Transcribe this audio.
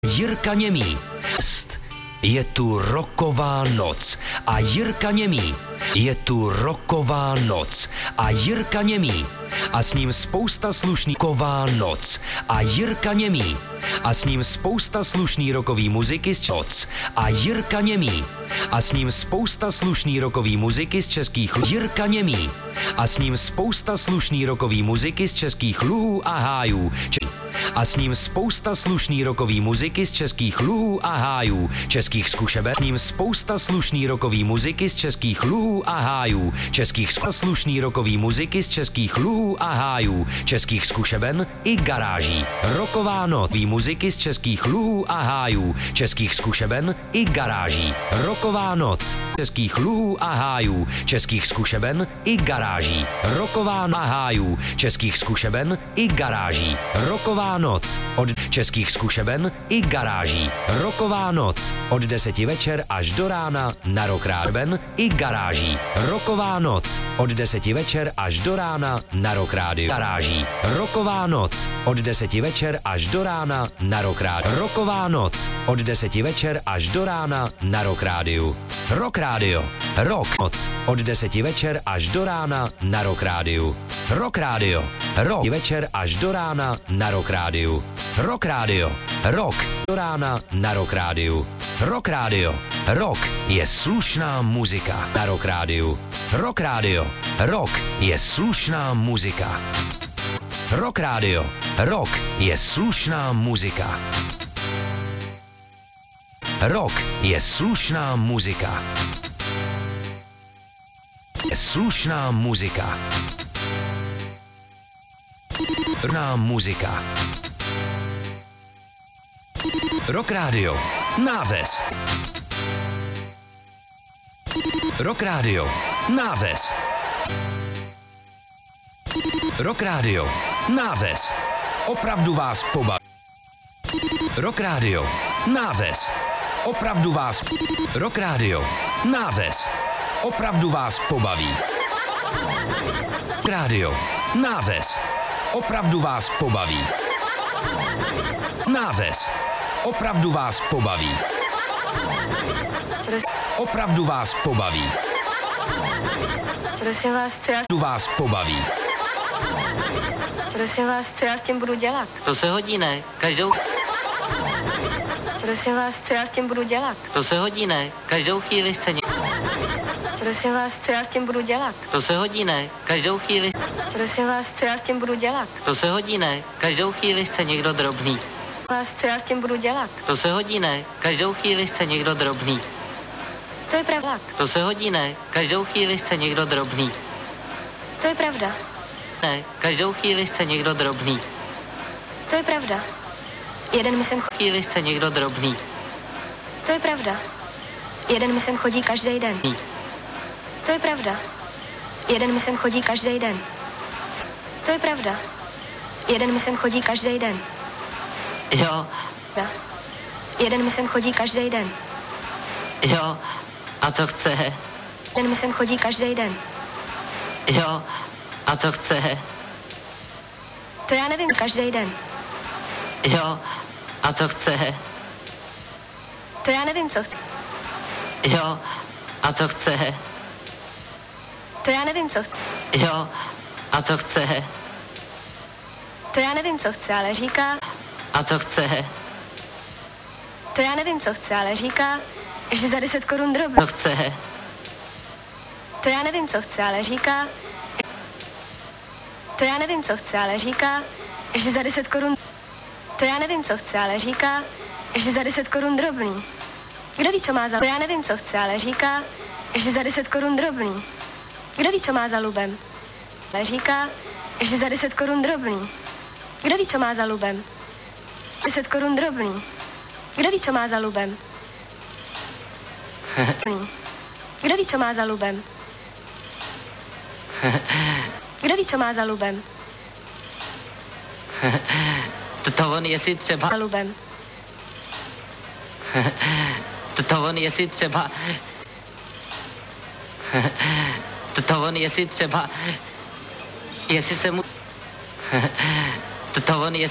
Jirka Němý. Je tu roková noc a Jirka Němý. Je tu roková noc a Jirka Němý. A s ním spousta slušný roková noc a Jirka Němý. A s ním spousta slušný rokový muziky z noc a Jirka Němý. A s ním spousta slušný rokový muziky z českých Jirka Němý. A s ním spousta slušný rokový muziky z českých luhů a hájů. A s ním spousta slušný rokový muziky z českých luhů a hájů, českých zkušeben. S ním spousta slušný rokový muziky z českých luhů a hájů, českých slušný rokový muziky z českých luhů a hájů, českých zkušeben i garáží. Roková noc muziky z českých luhů a hájů, českých zkušeben i garáží. Roková noc českých luhů a hájů, českých zkušeben i garáží. Roková noc a hájů, českých zkušeben i garáží. Roková noc od českých zkušeben i garáží. Roková noc od 10 večer až do rána na Rock Rádio i garáží. Roková noc od 10 večer až do rána na Rock Rádio garáží. Roková noc od 10 večer až do rána na Rock Rádio. Roková noc od 10 večer až do rána na Rock Rádiu. Rock Rádio. Rock noc od 10 večer až do rána na Rock Rádiu. Rock Rádio. Rock večer až do rána na Rock Rádiu. Rock Rádio. Rock do rána na Rock Rádiu. Rock Rádio. Rock je slušná muzika na Rock Rádiu. Rock Rádio. Rock je slušná muzika. Rock Rádio. Rock je slušná muzika. Rock je slušná muzika. Je slušná muzika. Slušná muzika. Rock Rádio. Nářez. Rock Rádio. Nářez. Rock Rádio. Nářez. Opravdu vás pobaví. Rock Rádio. Nářez. Opravdu vás. Rock Rádio. Nářez. Opravdu vás pobaví. Rádio. Nářez. Opravdu vás pobaví. Nářez. Opravdu vás pobaví. Opravdu vás pobaví. Prosím vás, co já... Vás pobaví. Prosím vás, co já s tím budu dělat? To se hodí, ne? Každou... Prosím vás, co já s tím budu dělat? To se hodí, ne? Každou chvíli chce Prosím vás, co já s tím budu dělat? To se hodí, ne? Každou chvíli... Prosím vás, co já s tím budu dělat? To se hodí, ne? Každou chvíli chce někdo drobný. Vás, co já s tím budu dělat? To se hodí, ne? Každou chvíli chce někdo drobný. To je pravda. To se hodí, ne? Každou chvíli chce někdo drobný. To je pravda. Ne, každou chvíli chce někdo drobný. To je pravda. Jeden mi sem chvíli chce někdo drobný. To je pravda. Jeden mi sem chodí každý den. To je pravda. Jeden mi sem chodí každý den. To je pravda. Jeden mi sem chodí každý den. Jo. Jeden mi sem chodí každý den. Jo. A co chce? Jeden mi sem chodí každý den. Jo. A co chce? To já nevím, každý den. Jo. A co chce? To já nevím, co chce. Jo. A co chce? To já nevím, co chce. Jo. A co chce? To já nevím, co chce, ale říká... A co chce? To já nevím, co chce, ale říká, že za 10 korun drobný. Co chce? To já nevím, co chce, ale říká... To já nevím, co chce, ale říká, že za 10 korun... To já nevím, co chce, ale říká, že za 10 korun drobný. Kdo ví, co má za... To já nevím, co chce, ale říká, že za 10 korun drobný. Kdo ví, co má za lubem? Ale říká, že za 10 korun drobný. Kdo ví, co má za lubem? 10 korun drobný. Kdo ví, co má za lubem? Kdo ví, co má za lubem? Kdo ví, co má za lubem? To on jestli třeba... Za lubem. To on jestli třeba... To on jestli třeba... Jestli se mu... To on jestli...